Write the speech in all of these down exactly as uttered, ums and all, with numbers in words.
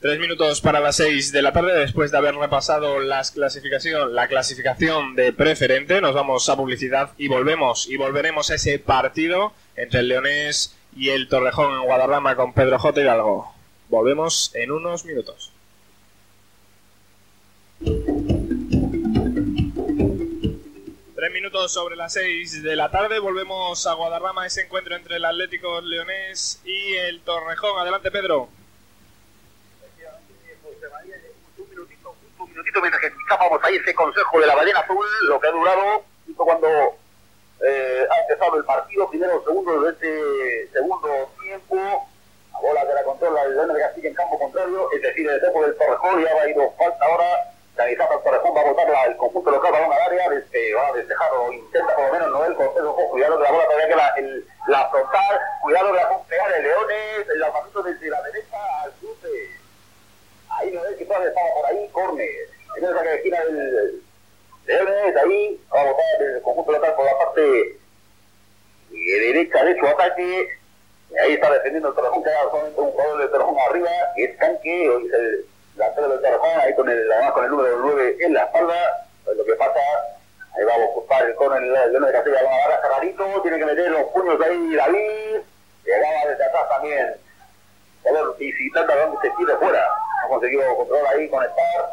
Tres minutos para las seis de la tarde, después de haber repasado las clasificación, la clasificación de preferente, nos vamos a publicidad y volvemos y volveremos a ese partido entre el Leonés y el Torrejón en Guadarrama con Pedro J. Hidalgo. Volvemos en unos minutos. Tres minutos sobre las seis de la tarde, volvemos a Guadarrama, ese encuentro entre el Atlético Leonés y el Torrejón. Adelante, Pedro. Mientras que escuchábamos ahí ese consejo de la ballena azul, lo que ha durado justo cuando eh, ha empezado el partido, primero segundo de este segundo tiempo, la bola que la controla el León de Castilla en campo contrario, es decir, el equipo del Torrejón, ya va a ir falta ahora, Canizata el Torrejón va a botar el conjunto local, balón al área, desde, va a despejar o intenta por lo menos Noel Cortés, ojo, cuidado de la bola todavía que la, el, la frontal, cuidado de la pegar el Leones, el lanzamiento desde la derecha al cruce. Ahí no es que todavía estaba por ahí, córner. En esa que esquina del Leones, ahí va a botar el conjunto local por la parte derecha de su ataque. Y ahí está defendiendo el Torrejón, que hay solamente un jugador del Torrejón arriba, que es Canque, hoy es el delantero del Torrejón, ahí con el, además con el número nueve en la espalda. Pues lo que pasa, ahí va a ocupar el córner el León de Castilla, va a dar a Carrarito, tiene que meter los puños ahí David, llegaba desde atrás también. A ver, visitando a donde se tire fuera. Ha conseguido controlar ahí, conectar.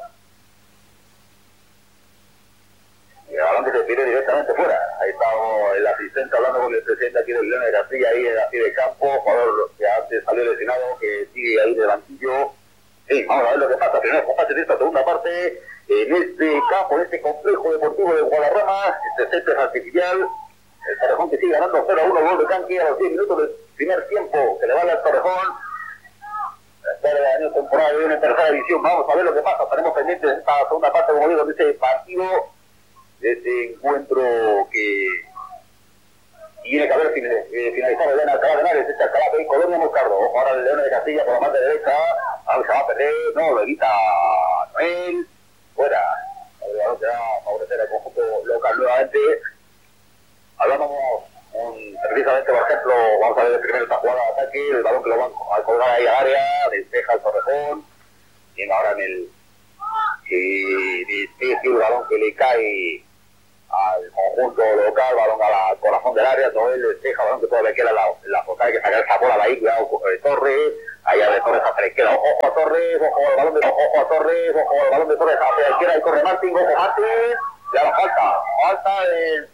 Y a donde se tire directamente fuera. Ahí está el asistente hablando con el presidente aquí del León de Castilla, ahí en la pie de campo. Jugador que antes salió lesionado, que sigue ahí de banquillo. Sí, vamos a ver lo que pasa. Primero compase de esta segunda parte. En este campo, en este complejo deportivo de Guadarrama, este césped artificial. El Torrejón que sigue ganando cero a uno, gol de Canque a los diez minutos del primer tiempo. Que le vale al Torrejón. El año temporada de una tercera división. Vamos a ver lo que pasa. Estaremos pendientes de esta segunda parte, como digo, de este partido, de este encuentro que tiene que haber finalizado el León de Alcalá de Henares, este Alcalá de Colonia Moscardo. Ojo ahora el León de Castilla por la parte derecha. Ahora se va a perder, no, lo evita Noel. Fuera. El balón que va a favorecer al conjunto local nuevamente. Hablamos un, precisamente, por ejemplo, vamos a ver el primero esta jugada de ataque, el balón que lo van a colgar ahí al área, despeja el Torrejón, tiene ahora en el y despeja el balón que le cae al conjunto local, balón al corazón del área, todo él despeja, balón que todavía queda la, la hay que sacar esa bola de ahí, cuidado de Torres, allá de Torres hacia la izquierda, ojo a Torres, ojo al balón de ojo a Torres, ojo al balón de Torres hacia la izquierda, y corre Martín, ojo Martín, ya la falta, falta el